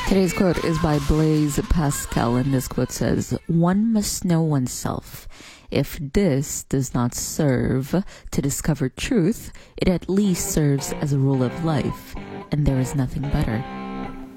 Today's quote is by Blaise Pascal, and this quote says, "One must know oneself. If this does not serve to discover truth, it at least serves as a rule of life, and there is nothing better."